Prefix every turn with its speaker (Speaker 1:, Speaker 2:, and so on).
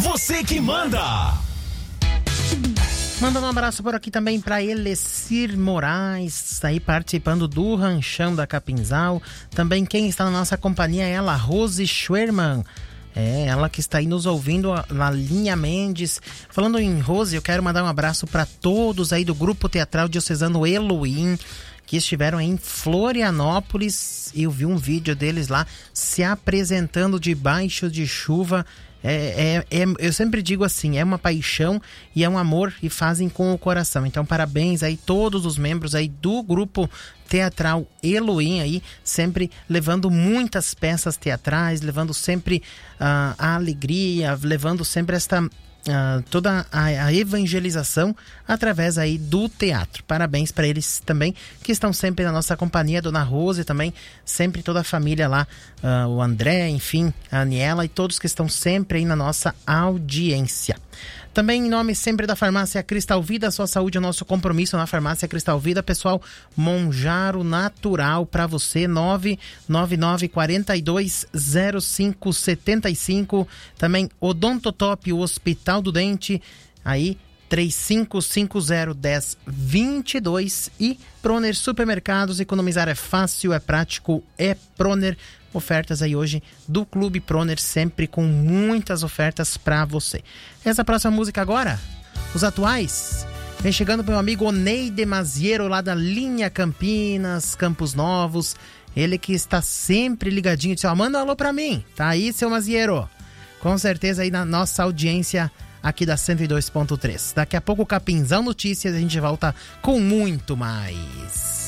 Speaker 1: Você que manda!
Speaker 2: Mandando um abraço por aqui também para Elecir Moraes, aí participando do Ranchão da Capinzal. Também quem está na nossa companhia é ela, Rose Schwerman. É, ela que está aí nos ouvindo na Linha Mendes. Falando em Rose, eu quero mandar um abraço para todos aí do Grupo Teatral Diocesano Elohim, que estiveram em Florianópolis. Eu vi um vídeo deles lá se apresentando debaixo de chuva. Eu sempre digo assim, é uma paixão e é um amor e fazem com o coração. Então parabéns aí todos os membros aí do Grupo Teatral Elohim aí, sempre levando muitas peças teatrais, levando sempre a alegria, levando sempre esta... toda a evangelização através aí do teatro. Parabéns para eles também, que estão sempre na nossa companhia, Dona Rose também, sempre toda a família lá, o André, enfim, a Aniela e todos que estão sempre aí na nossa audiência. Também em nome sempre da Farmácia Cristal Vida, sua saúde é nosso compromisso na Farmácia Cristal Vida. Pessoal, Monjaro Natural para você, 999420575. Também Odontotop, o Hospital do Dente, aí 35501022. E Proner Supermercados, economizar é fácil, é prático, é Proner. Ofertas aí hoje do Clube Proner, sempre com muitas ofertas para você. Essa próxima música agora, os atuais, vem chegando pro meu amigo Oneide Maziero, lá da Linha Campinas, Campos Novos. Ele que está sempre ligadinho, disse, manda um alô pra mim. Tá aí, seu Maziero? Com certeza aí na nossa audiência aqui da 102.3. Daqui a pouco o Capinzão Notícias, a gente volta com muito mais.